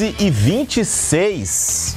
11h26.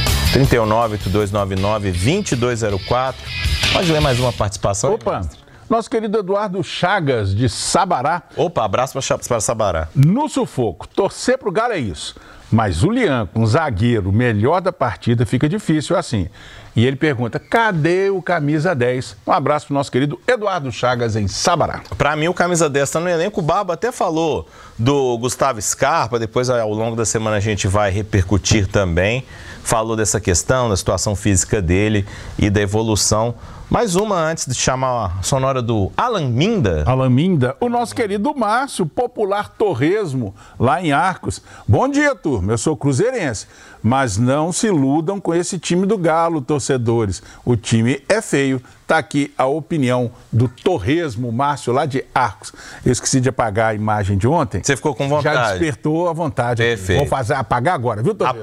398299-2204. Pode ler mais uma participação? Opa, nosso querido Eduardo Chagas, de Sabará. Opa, abraço para Sabará. No sufoco, torcer pro Galo é isso. Mas o Lian, com zagueiro melhor da partida, fica difícil assim. E ele pergunta, cadê o camisa 10? Um abraço pro nosso querido Eduardo Chagas, em Sabará. Para mim, o camisa 10 está no elenco. O Barba até falou do Gustavo Scarpa, depois ao longo da semana a gente vai repercutir também. Falou dessa questão, da situação física dele e da evolução. Mais uma antes de chamar a sonora do Alan Minda. Alan Minda, o nosso querido Márcio, popular torresmo, lá em Arcos. Bom dia, turma, eu sou cruzeirense, mas não se iludam com esse time do Galo, torcedores. O time é feio. Tá aqui a opinião do torresmo, Márcio, lá de Arcos. Eu esqueci de apagar a imagem de ontem. Você ficou com vontade. Já despertou a vontade. Perfeito. Vou apagar agora, viu, torresmo?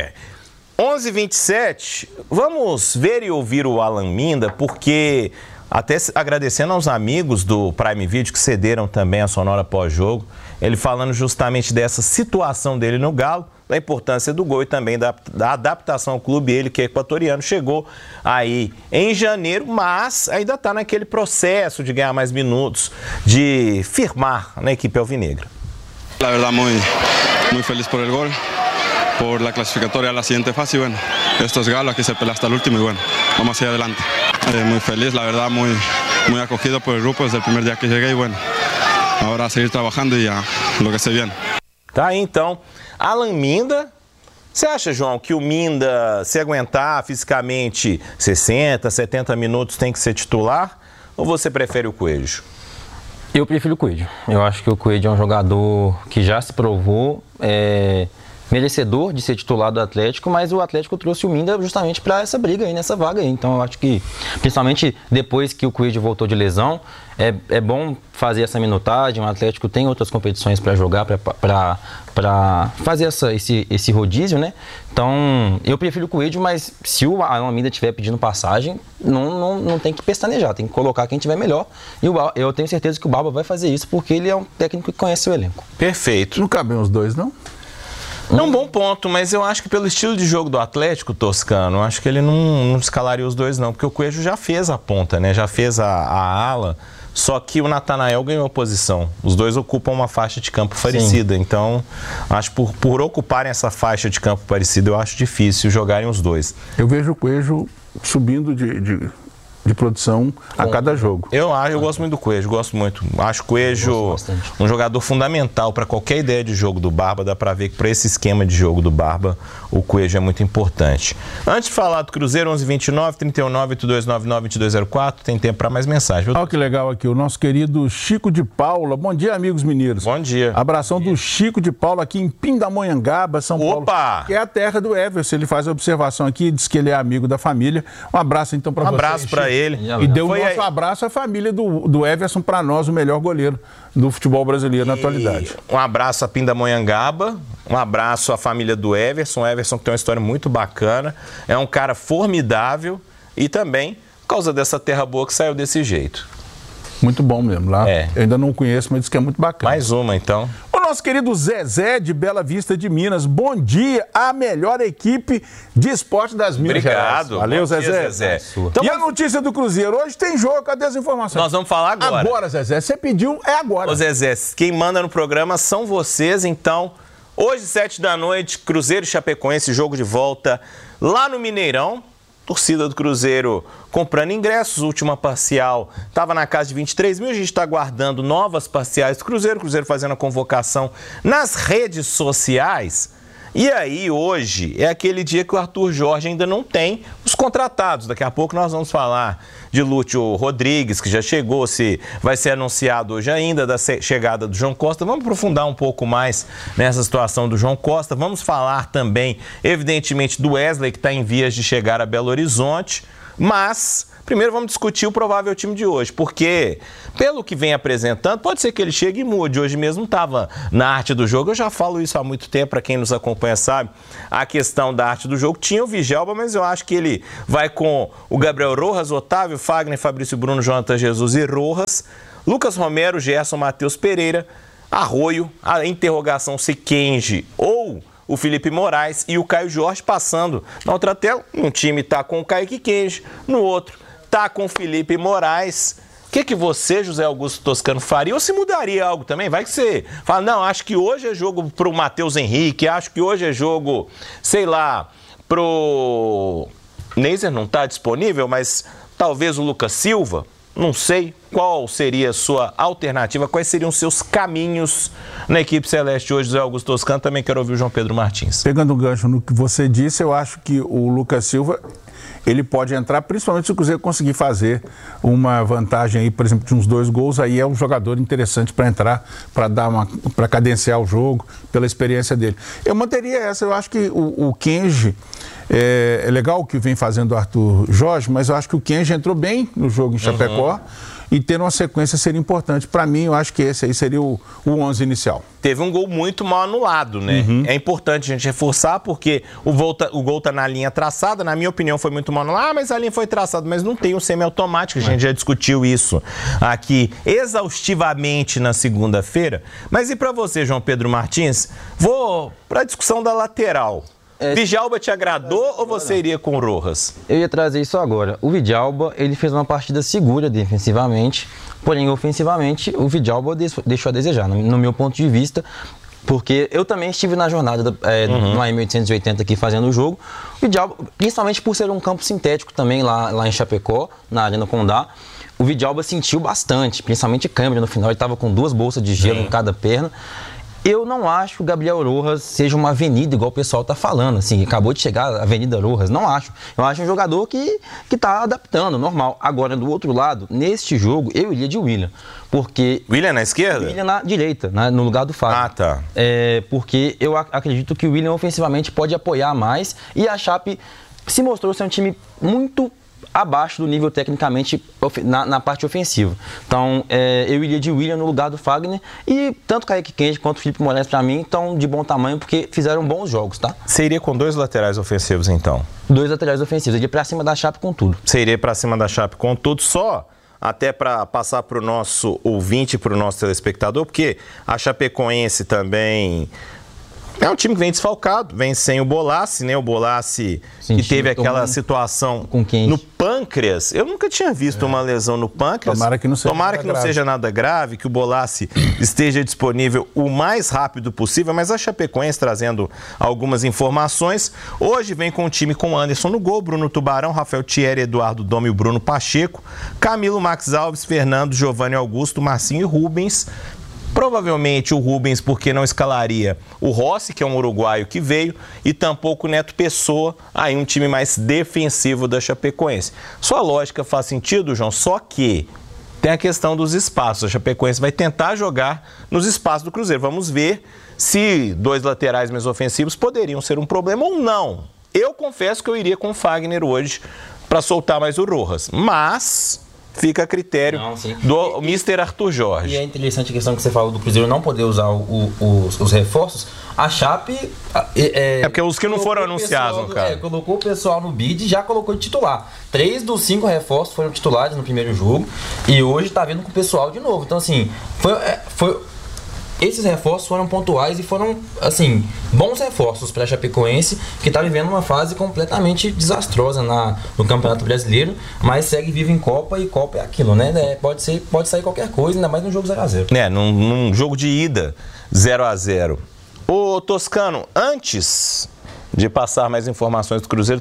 11h27, vamos ver e ouvir o Alan Minda, porque até agradecendo aos amigos do Prime Video que cederam também a sonora pós-jogo, ele falando justamente dessa situação dele no Galo, da importância do gol e também da adaptação ao clube. Ele, que é equatoriano, chegou aí em janeiro, mas ainda está naquele processo de ganhar mais minutos, de firmar na equipe alvinegra. La verdad, muy feliz por el gol, por la clasificatoria a la siguiente fase y bueno, esto es Galo, aquí se pelea hasta el último y bueno, vamos hacia adelante. Muy feliz, la verdad, muy acogido por el grupo desde el primer día que llegué y bueno, ahora a seguir trabajando y a lo que se viene. Tá aí então, Alan Minda. Você acha, João, que o Minda, se aguentar fisicamente 60, 70 minutos, tem que ser titular? Ou você prefere o Coelho? Eu prefiro o Coelho. Eu acho que o Coelho é um jogador que já se provou, merecedor de ser titular do Atlético, mas o Atlético trouxe o Minda justamente para essa briga aí, nessa vaga aí. Então eu acho que, principalmente depois que o Coelho voltou de lesão, é bom fazer essa minutagem. O Atlético tem outras competições para jogar, para fazer esse rodízio, né? Então eu prefiro o Coelho, mas se o Alan Minda estiver pedindo passagem, não tem que pestanejar, tem que colocar quem tiver melhor. E eu tenho certeza que o Barba vai fazer isso, porque ele é um técnico que conhece o elenco. Perfeito. Não cabem os dois, não? É um bom ponto, mas eu acho que pelo estilo de jogo do Atlético, Toscano, eu acho que ele não escalaria os dois não, porque o Coelho já fez a ponta, né? Já fez a ala, só que o Natanael ganhou a posição. Os dois ocupam uma faixa de campo parecida, então acho que por ocuparem essa faixa de campo parecida, eu acho difícil jogarem os dois. Eu vejo o Coelho subindo de produção a cada jogo. Eu gosto muito do Coelho, gosto muito. Acho o Coelho um jogador fundamental para qualquer ideia de jogo do Barba. Dá para ver que para esse esquema de jogo do Barba, o Coelho é muito importante. Antes de falar do Cruzeiro, 11h29, 3982992204, tem tempo para mais mensagem. Olha que legal aqui, o nosso querido Chico de Paula. Bom dia, amigos mineiros. Bom dia. Abração do Chico de Paula aqui em Pindamonhangaba, São Paulo. Que é a terra do Everson. Ele faz a observação aqui, diz que ele é amigo da família. Um abraço então para vocês. Um abraço para ele. E deu um nosso abraço à família do Everson, para nós, o melhor goleiro do futebol brasileiro na atualidade. Um abraço a Pindamonhangaba, um abraço à família do Everson. O Everson que tem uma história muito bacana, é um cara formidável e também, por causa dessa terra boa, que saiu desse jeito. Muito bom mesmo lá. Eu ainda não conheço, mas diz que é muito bacana. Mais uma, então. O nosso querido Zezé, de Bela Vista de Minas. Bom dia, a melhor equipe de esporte das Minas Gerais. Obrigado. Valeu, Zezé. Então, e a notícia do Cruzeiro? Hoje tem jogo, cadê as informações? Nós vamos falar agora. Agora, Zezé. Você pediu, é agora. Ô, Zezé, quem manda no programa são vocês, então. Hoje, 7 da noite, Cruzeiro e Chapecoense, jogo de volta lá no Mineirão. Torcida do Cruzeiro comprando ingressos, última parcial estava na casa de 23 mil, a gente está aguardando novas parciais do Cruzeiro, fazendo a convocação nas redes sociais. E aí, hoje, é aquele dia que o Arthur Jorge ainda não tem os contratados. Daqui a pouco nós vamos falar de Lúcio Rodrigues, que já chegou, se vai ser anunciado hoje ainda, da chegada do João Costa. Vamos aprofundar um pouco mais nessa situação do João Costa. Vamos falar também, evidentemente, do Wesley, que está em vias de chegar a Belo Horizonte. Mas, primeiro vamos discutir o provável time de hoje, porque, pelo que vem apresentando, pode ser que ele chegue e mude. Hoje mesmo estava na arte do jogo, eu já falo isso há muito tempo, para quem nos acompanha sabe, a questão da arte do jogo. Tinha o Vigelba, mas eu acho que ele vai com o Gabriel Rojas, Otávio, Fagner, Fabrício Bruno, Jonathan Jesus e Rojas, Lucas Romero, Gerson, Matheus Pereira, Arroio, a interrogação se Kenji ou o Felipe Moraes e o Caio Jorge passando na outra tela. Um time tá com o Kaique Kenji, no outro tá com o Felipe Moraes. O que você, José Augusto Toscano, faria? Ou se mudaria algo também? Vai que você fala, não, acho que hoje é jogo pro Matheus Henrique, acho que hoje é jogo, sei lá, pro... Neiser não tá disponível, mas talvez o Lucas Silva, não sei. Qual seria a sua alternativa? Quais seriam os seus caminhos na equipe celeste hoje, José Augusto Toscano? Também quero ouvir o João Pedro Martins. Pegando um gancho no que você disse, eu acho que o Lucas Silva, ele pode entrar, principalmente se o Cruzeiro conseguir fazer uma vantagem aí, por exemplo, de uns 2 gols, aí é um jogador interessante para entrar, para cadenciar o jogo, pela experiência dele. Eu manteria essa, eu acho que o Kenji, é legal o que vem fazendo o Arthur Jorge, mas eu acho que o Kenji entrou bem no jogo em Chapecó, e ter uma sequência seria importante. Para mim, eu acho que esse aí seria o 11 inicial. Teve um gol muito mal anulado, né? É importante a gente reforçar, porque o gol tá na linha traçada. Na minha opinião, foi muito mal anulado. Ah, mas a linha foi traçada, mas não tem um semiautomático. A gente já discutiu isso aqui exaustivamente na segunda-feira. Mas e para você, João Pedro Martins? Vou para a discussão da lateral. Vidalba te agradou ou você iria com o Rojas? Eu ia trazer isso agora. O Vidalba, ele fez uma partida segura defensivamente, porém ofensivamente o Vidalba deixou a desejar, no meu ponto de vista, porque eu também estive na jornada no AM880 aqui fazendo o jogo. O Vidalba, principalmente por ser um campo sintético também lá em Chapecó, na Arena Condá, o Vidalba sentiu bastante, principalmente câimbra no final, ele estava com 2 bolsas de gelo em cada perna. Eu não acho que o Gabriel Rojas seja uma avenida, igual o pessoal tá falando, assim, acabou de chegar a Avenida Rojas, não acho. Eu acho um jogador que tá adaptando, normal. Agora, do outro lado, neste jogo, eu iria de William, porque... William na esquerda? William na direita, no lugar do Fábio. Ah, tá. Porque eu acredito que o William ofensivamente pode apoiar mais, e a Chape se mostrou ser um time muito abaixo do nível tecnicamente na parte ofensiva. Então, eu iria de William no lugar do Fagner, e tanto o Kaique Kenji quanto o Felipe Moraes, para mim, estão de bom tamanho, porque fizeram bons jogos, tá? Você iria com 2 laterais ofensivos, então? 2 laterais ofensivos, eu iria para cima da Chape com tudo. Você iria para cima da Chape com tudo, só até para passar para o nosso ouvinte, para o nosso telespectador, porque a Chapecoense também... É um time que vem desfalcado, vem sem o Bolassi, né? O Bolassi que teve aquela situação no pâncreas. Eu nunca tinha visto uma lesão no pâncreas. Tomara que não seja nada grave, que o Bolassi esteja disponível o mais rápido possível. Mas a Chapecoense, trazendo algumas informações, hoje vem com o time com Anderson no gol, Bruno Tubarão, Rafael Thierry, Eduardo Dome e o Bruno Pacheco, Camilo, Max Alves, Fernando, Giovanni Augusto, Marcinho e Rubens. Provavelmente o Rubens, porque não escalaria o Rossi, que é um uruguaio que veio, e tampouco o Neto Pessoa, aí um time mais defensivo da Chapecoense. Sua lógica faz sentido, João, só que tem a questão dos espaços. A Chapecoense vai tentar jogar nos espaços do Cruzeiro. Vamos ver se 2 laterais mais ofensivos poderiam ser um problema ou não. Eu confesso que eu iria com o Fagner hoje para soltar mais o Rojas, mas... fica a critério do Mr. Arthur Jorge. E é interessante a questão que você falou do Cruzeiro não poder usar os reforços. A Chape... porque os que não foram anunciados, no caso. Colocou o pessoal no bid e já colocou de titular. 3 dos 5 reforços foram titulares no primeiro jogo, e hoje tá vindo com o pessoal de novo. Então, assim, esses reforços foram pontuais e foram, assim, bons reforços para a Chapecoense, que está vivendo uma fase completamente desastrosa no Campeonato Brasileiro, mas segue vivo em Copa, e Copa é aquilo, né? Pode sair qualquer coisa, ainda mais num jogo 0x0. Num jogo de ida, 0x0. Ô, Toscano, antes de passar mais informações do Cruzeiro,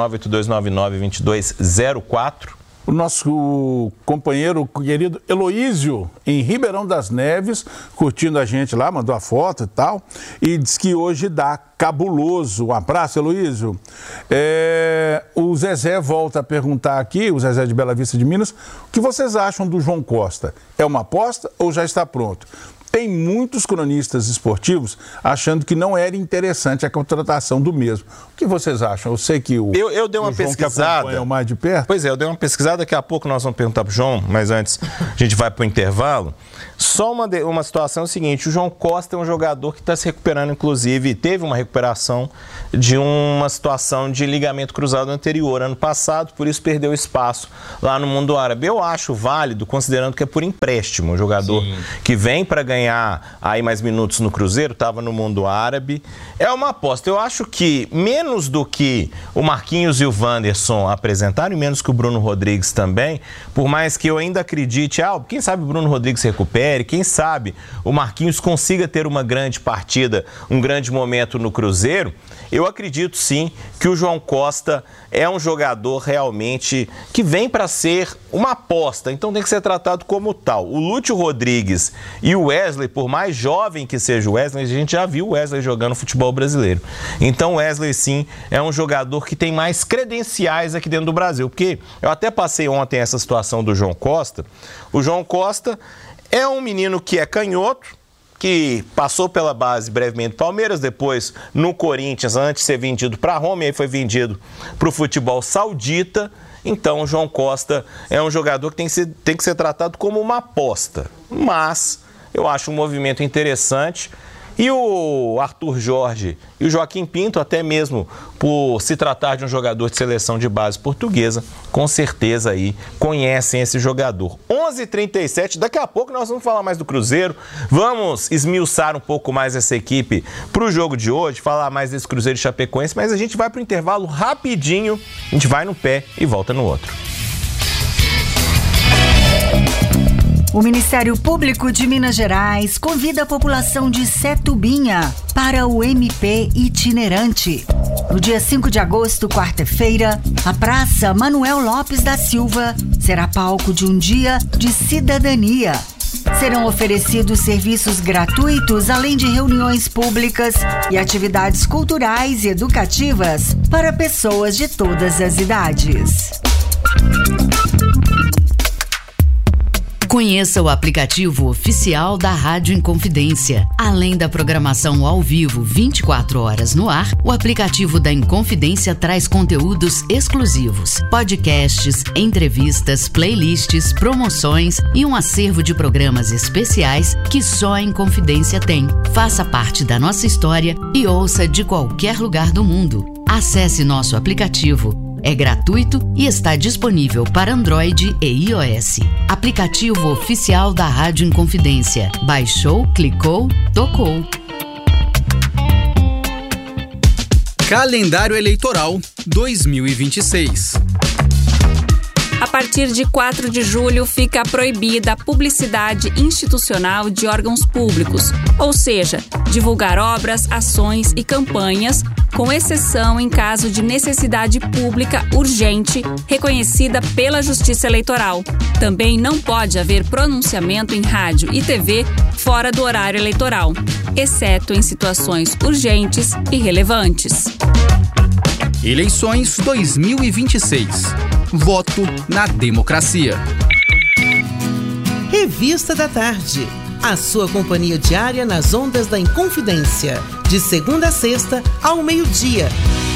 39-8299-2204. O nosso companheiro querido Heloísio, em Ribeirão das Neves, curtindo a gente lá, mandou a foto e tal, e diz que hoje dá cabuloso. Um abraço, Heloísio. O Zezé volta a perguntar aqui, o Zezé de Bela Vista de Minas, o que vocês acham do João Costa? É uma aposta ou já está pronto? Tem muitos cronistas esportivos achando que não era interessante a contratação do mesmo. O que vocês acham? Eu sei que eu dei uma pesquisada. Mais de perto. Pois é, eu dei uma pesquisada, daqui a pouco nós vamos perguntar para o João, mas antes a gente vai para o intervalo. Só uma situação é o seguinte, o João Costa é um jogador que está se recuperando, inclusive, teve uma recuperação de uma situação de ligamento cruzado anterior, ano passado, por isso perdeu espaço lá no mundo árabe. Eu acho válido, considerando que é por empréstimo, um jogador que vem para ganhar ganhar aí mais minutos no Cruzeiro, estava no mundo árabe. É uma aposta. Eu acho que menos do que o Marquinhos e o Wanderson apresentaram, e menos que o Bruno Rodrigues também, por mais que eu ainda acredite, quem sabe o Bruno Rodrigues recupere, quem sabe o Marquinhos consiga ter uma grande partida, um grande momento no Cruzeiro, eu acredito sim que o João Costa é um jogador realmente que vem para ser uma aposta, então tem que ser tratado como tal. O Lúcio Rodrigues e o Wesley, por mais jovem que seja o Wesley, a gente já viu o Wesley jogando futebol brasileiro. Então o Wesley sim é um jogador que tem mais credenciais aqui dentro do Brasil, porque eu até passei ontem essa situação do João Costa. O João Costa é um menino que é canhoto, que passou pela base brevemente do Palmeiras, depois no Corinthians, antes de ser vendido para a Roma, e aí foi vendido para o futebol saudita. Então o João Costa é um jogador que tem que ser tratado como uma aposta, mas eu acho um movimento interessante. E o Arthur Jorge e o Joaquim Pinto, até mesmo por se tratar de um jogador de seleção de base portuguesa, com certeza aí conhecem esse jogador. 11h37, daqui a pouco nós vamos falar mais do Cruzeiro, vamos esmiuçar um pouco mais essa equipe para o jogo de hoje, falar mais desse Cruzeiro e Chapecoense, mas a gente vai para o intervalo rapidinho, a gente vai no pé e volta no outro. O Ministério Público de Minas Gerais convida a população de Setubinha para o MP itinerante. No dia 5 de agosto, quarta-feira, a Praça Manuel Lopes da Silva será palco de um dia de cidadania. Serão oferecidos serviços gratuitos, além de reuniões públicas e atividades culturais e educativas para pessoas de todas as idades. Conheça o aplicativo oficial da Rádio Inconfidência. Além da programação ao vivo 24 horas no ar, o aplicativo da Inconfidência traz conteúdos exclusivos, podcasts, entrevistas, playlists, promoções e um acervo de programas especiais que só a Inconfidência tem. Faça parte da nossa história e ouça de qualquer lugar do mundo. Acesse nosso aplicativo. É gratuito e está disponível para Android e iOS. Aplicativo oficial da Rádio Inconfidência. Baixou, clicou, tocou. Calendário Eleitoral 2026. A partir de 4 de julho, fica proibida a publicidade institucional de órgãos públicos, ou seja, divulgar obras, ações e campanhas, com exceção em caso de necessidade pública urgente, reconhecida pela Justiça Eleitoral. Também não pode haver pronunciamento em rádio e TV fora do horário eleitoral, exceto em situações urgentes e relevantes. Eleições 2026. Voto na democracia. Revista da Tarde. A sua companhia diária nas ondas da Inconfidência. De segunda a sexta, ao meio-dia.